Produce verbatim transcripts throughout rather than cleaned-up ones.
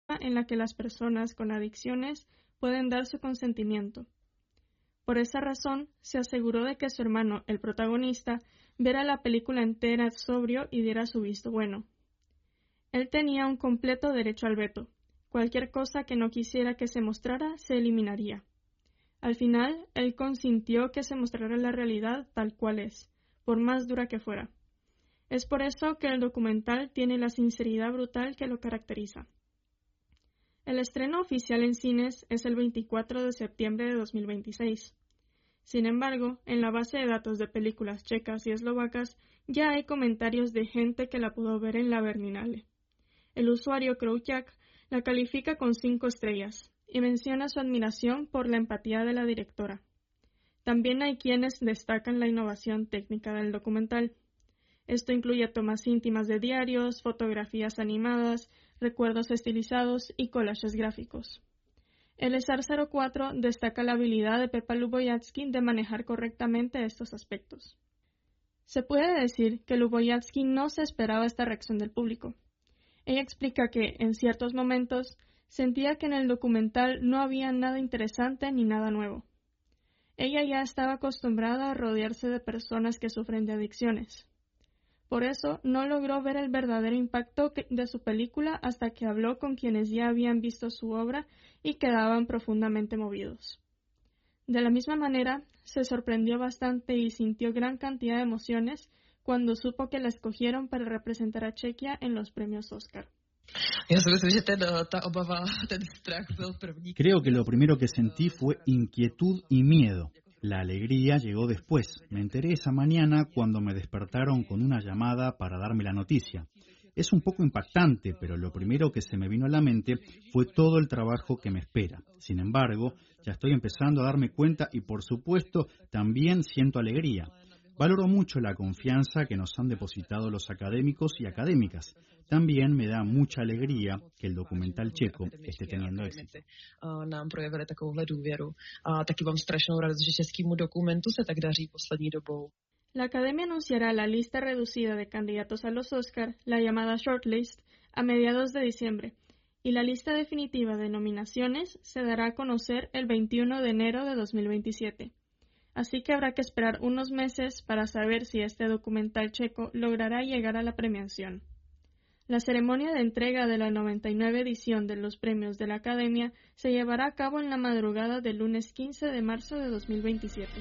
en la que las personas con adicciones pueden dar su consentimiento. Por esa razón, se aseguró de que su hermano, el protagonista, viera la película entera sobrio y diera su visto bueno. Él tenía un completo derecho al veto. Cualquier cosa que no quisiera que se mostrara se eliminaría. Al final, él consintió que se mostrara la realidad tal cual es, por más dura que fuera. Es por eso que el documental tiene la sinceridad brutal que lo caracteriza. El estreno oficial en cines es el veinticuatro de septiembre de dos mil veintiséis. Sin embargo, en la base de datos de películas checas y eslovacas ya hay comentarios de gente que la pudo ver en la Berlinale. El usuario Crowjack la califica con cinco estrellas y menciona su admiración por la empatía de la directora. También hay quienes destacan la innovación técnica del documental. Esto incluye tomas íntimas de diarios, fotografías animadas, recuerdos estilizados y collages gráficos. El ESAR cero cuatro destaca la habilidad de Pepa Luboyatsky de manejar correctamente estos aspectos. Se puede decir que Luboyatsky no se esperaba esta reacción del público. Ella explica que, en ciertos momentos, sentía que en el documental no había nada interesante ni nada nuevo. Ella ya estaba acostumbrada a rodearse de personas que sufren de adicciones. Por eso, no logró ver el verdadero impacto de su película hasta que habló con quienes ya habían visto su obra y quedaban profundamente movidos. De la misma manera, se sorprendió bastante y sintió gran cantidad de emociones cuando supo que la escogieron para representar a Chequia en los premios Oscar. Creo que lo primero que sentí fue inquietud y miedo. La alegría llegó después. Me enteré esa mañana cuando me despertaron con una llamada para darme la noticia. Es un poco impactante, pero lo primero que se me vino a la mente fue todo el trabajo que me espera. Sin embargo, ya estoy empezando a darme cuenta y, por supuesto, también siento alegría. Valoro mucho la confianza que nos han depositado los académicos y académicas. También me da mucha alegría que el documental checo esté teniendo éxito. Nám projevili takovouhle důvěru. A taky mám strašnou radost, že českému dokumentu se tak daří poslední dobou. La Academia anunciará la lista reducida de candidatos a los Oscar, la llamada shortlist, a mediados de diciembre, y la lista definitiva de nominaciones se dará a conocer el veintiuno de enero de dos mil veintisiete. Así que habrá que esperar unos meses para saber si este documental checo logrará llegar a la premiación. La ceremonia de entrega de la noventa y nueve edición de los premios de la Academia se llevará a cabo en la madrugada del lunes quince de marzo de dos mil veintisiete.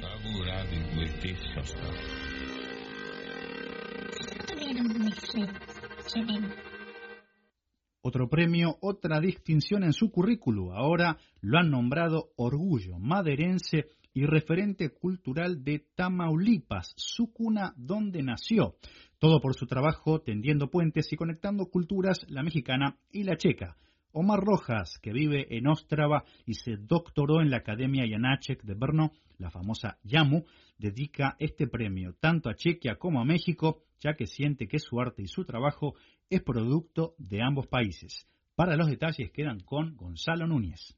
Otro premio, otra distinción en su currículo. Ahora lo han nombrado Orgullo Maderense y referente cultural de Tamaulipas, su cuna donde nació. Todo por su trabajo tendiendo puentes y conectando culturas, la mexicana y la checa. Omar Rojas, que vive en Ostrava y se doctoró en la Academia Janáček de Brno, la famosa JAMU, dedica este premio tanto a Chequia como a México, ya que siente que su arte y su trabajo es producto de ambos países. Para los detalles quedan con Gonzalo Núñez.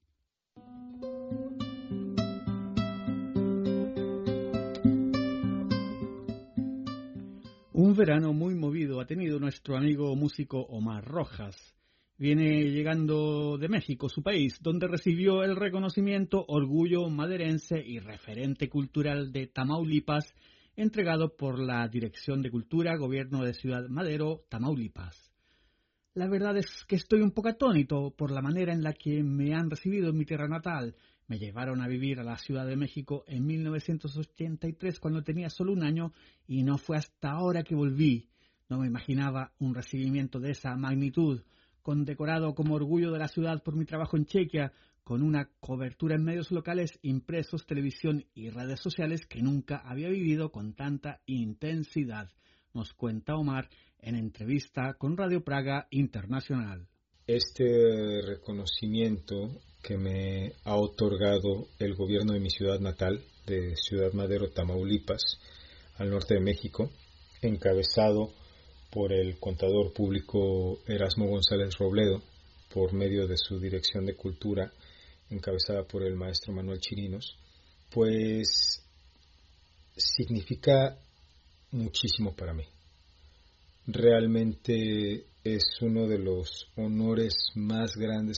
Un verano muy movido ha tenido nuestro amigo músico Omar Rojas. Viene llegando de México, su país, donde recibió el reconocimiento Orgullo Maderense y Referente Cultural de Tamaulipas, entregado por la Dirección de Cultura, Gobierno de Ciudad Madero, Tamaulipas. La verdad es que estoy un poco atónito por la manera en la que me han recibido en mi tierra natal. Me llevaron a vivir a la Ciudad de México en mil novecientos ochenta y tres cuando tenía solo un año y no fue hasta ahora que volví. No me imaginaba un recibimiento de esa magnitud, condecorado como orgullo de la ciudad por mi trabajo en Chequia, con una cobertura en medios locales, impresos, televisión y redes sociales que nunca había vivido con tanta intensidad, nos cuenta Omar en entrevista con Radio Praga Internacional. Este reconocimiento que me ha otorgado el gobierno de mi ciudad natal, de Ciudad Madero, Tamaulipas, al norte de México, encabezado por el contador público Erasmo González Robledo, por medio de su Dirección de Cultura, encabezada por el maestro Manuel Chirinos, pues significa muchísimo para mí. Realmente es uno de los honores más grandes